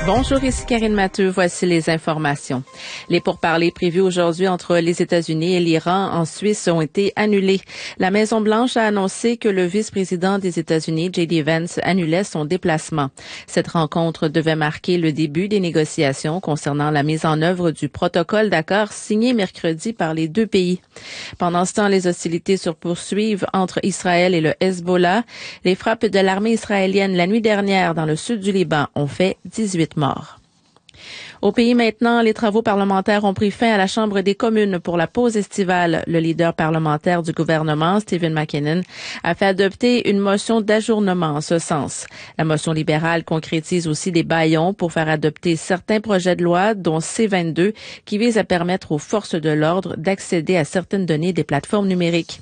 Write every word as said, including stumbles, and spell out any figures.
Bonjour, ici Karine Matteux. Voici les informations. Les pourparlers prévus aujourd'hui entre les États-Unis et l'Iran en Suisse ont été annulés. La Maison-Blanche a annoncé que le vice-président des États-Unis, J D Vance, annulait son déplacement. Cette rencontre devait marquer le début des négociations concernant la mise en œuvre du protocole d'accord signé mercredi par les deux pays. Pendant ce temps, les hostilités se poursuivent entre Israël et le Hezbollah. Les frappes de l'armée israélienne la nuit dernière dans le sud du Liban ont fait dix-huit morts. Au pays maintenant, les travaux parlementaires ont pris fin à la Chambre des communes pour la pause estivale. Le leader parlementaire du gouvernement, Stephen McKinnon, a fait adopter une motion d'ajournement en ce sens. La motion libérale concrétise aussi des bâillons pour faire adopter certains projets de loi, dont C vingt-deux, qui vise à permettre aux forces de l'ordre d'accéder à certaines données des plateformes numériques.